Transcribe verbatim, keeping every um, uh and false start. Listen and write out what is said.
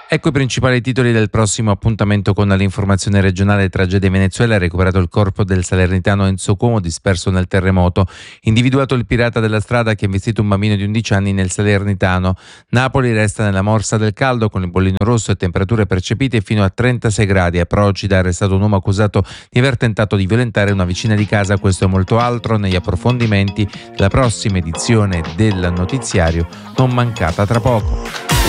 Ecco i principali titoli del prossimo appuntamento con l'informazione regionale. Tragedia in Venezuela, recuperato il corpo del salernitano Enzo Cuomo disperso nel terremoto, individuato il pirata della strada che ha investito un bambino di undici anni nel Salernitano. Napoli resta nella morsa del caldo con il bollino rosso e temperature percepite fino a trentasei gradi. A Procida è arrestato un uomo accusato di aver tentato di violentare una vicina di casa. Questo e molto altro negli approfondimenti della prossima edizione del notiziario, non mancata tra poco.